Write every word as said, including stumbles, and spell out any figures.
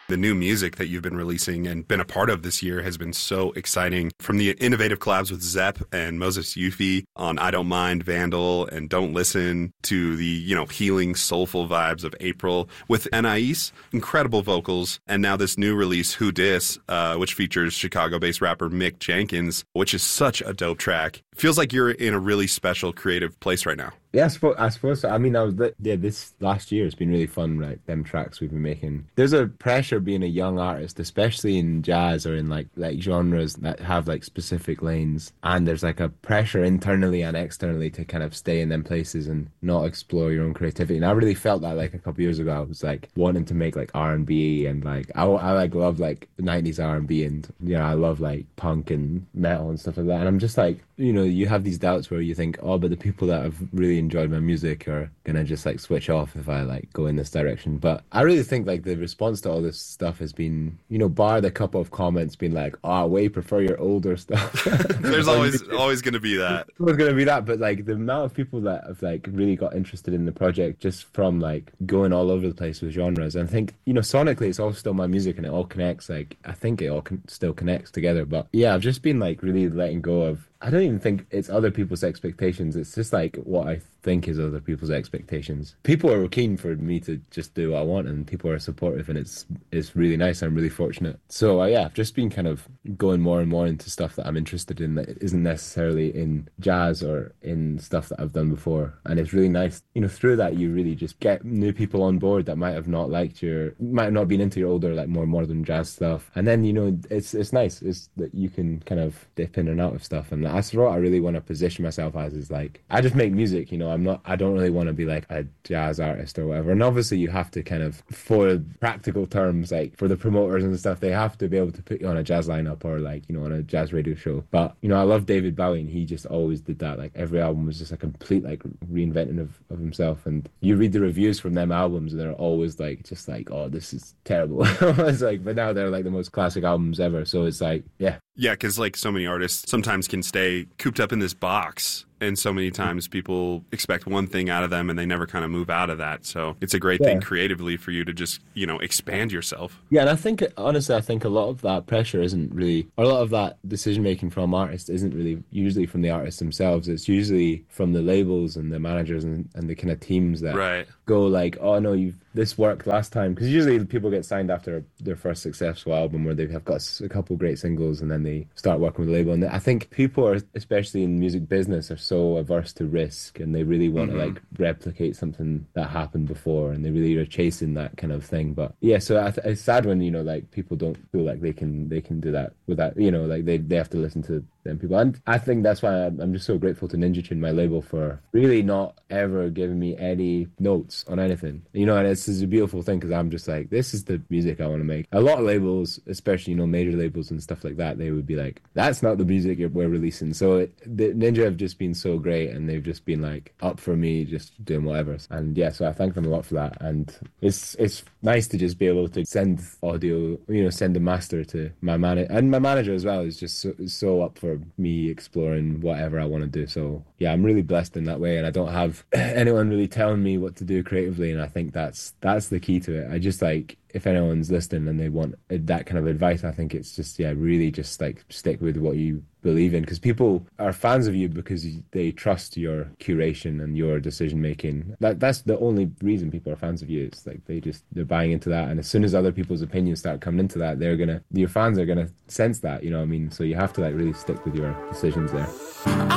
The new music that you've been releasing and been a part of this year has been so exciting. From the innovative collabs with Zepp and Moses Yufi on I Don't Mind, Vandal, and Don't Listen, to the, you know, healing, soulful vibes of April with Anais, incredible vocals, and now this new release, Who Dis, uh, which features Chicago-based rapper Mick Jenkins, which is such a dope track. Feels like you're in a really special creative place right now. Yeah, I suppose, I suppose so. I mean, I was yeah. This last year has been really fun. Like them tracks we've been making. There's a pressure being a young artist, especially in jazz or in like like genres that have like specific lanes. And there's like a pressure internally and externally to kind of stay in them places and not explore your own creativity. And I really felt that like a couple years ago. I was like wanting to make like R and B and like I, I like love like nineties R and B and you know I love like punk and metal and stuff like that. And I'm just like you know you have these doubts where you think, oh, but the people that have really enjoyed my music are gonna just like switch off if I like go in this direction. But I really think like the response to all this stuff has been, you know, bar the couple of comments being like, oh, I way prefer your older stuff. There's always always gonna be that. There's gonna be that, but like the amount of people that have like really got interested in the project just from like going all over the place with genres. And I think, you know, sonically it's all still my music and it all connects. Like I think it all con- still connects together. But yeah, I've just been like really letting go of, I don't even think it's other people's expectations. It's just like what I think is other people's expectations. People are keen for me to just do what I want, and people are supportive, and it's it's really nice. I'm really fortunate. So uh, yeah, I've just been kind of going more and more into stuff that I'm interested in that isn't necessarily in jazz or in stuff that I've done before. And it's really nice, you know, through that you really just get new people on board that might have not liked your, might have not been into your older, like more modern jazz stuff. And then, you know, it's it's nice. It's that you can kind of dip in and out of stuff. And that's what I really want to position myself as, is like, I just make music, you know, I'm not, I don't really want to be like a jazz artist or whatever. And obviously you have to kind of, for practical terms, like for the promoters and stuff, they have to be able to put you on a jazz lineup or like, you know, on a jazz radio show. But, you know, I love David Bowie, and he just always did that. Like every album was just a complete like reinventing of, of himself. And you read the reviews from them albums and they're always like, just like, oh, this is terrible. It's like, but now they're like the most classic albums ever. So it's like, yeah. Yeah, because like so many artists sometimes can stay cooped up in this box. And so many times people expect one thing out of them and they never kind of move out of that. So it's a great yeah. thing creatively for you to just, you know, expand yourself. Yeah, and I think, honestly, I think a lot of that pressure isn't really, or a lot of that decision-making from artists isn't really usually from the artists themselves. It's usually from the labels and the managers and, and the kind of teams that right. go like, oh, no, you've this worked last time. Because usually people get signed after their first successful album where they have got a couple of great singles and then they start working with the label. And I think people are, especially in the music business, are so averse to risk, and they really want mm-hmm. to like replicate something that happened before, and they really are chasing that kind of thing. But yeah, so I th- it's sad when, you know, like people don't feel like they can they can do that without, you know, like they, they have to listen to them people. And I think that's why I'm, I'm just so grateful to Ninja Tune, my label, for really not ever giving me any notes on anything, you know. And it's, it's a beautiful thing, because I'm just like, this is the music I want to make. A lot of labels, especially, you know, major labels and stuff like that, they would be like, that's not the music we're releasing. So it, the Ninja have just been so great, and they've just been like up for me just doing whatever. And yeah, so I thank them a lot for that. And it's it's nice to just be able to send audio, you know, send a master to my manager, and my manager as well is just so, so up for me exploring whatever I want to do. So yeah, I'm really blessed in that way, and I don't have anyone really telling me what to do creatively. And I think that's that's the key to it. I just like, if anyone's listening and they want that kind of advice, I think it's just, yeah, really just like stick with what you believe in, because people are fans of you because they trust your curation and your decision making. That that's the only reason people are fans of you. It's like they just they're buying into that, and as soon as other people's opinions start coming into that, they're gonna your fans are gonna sense that, you know what I mean? So you have to like really stick with your decisions there.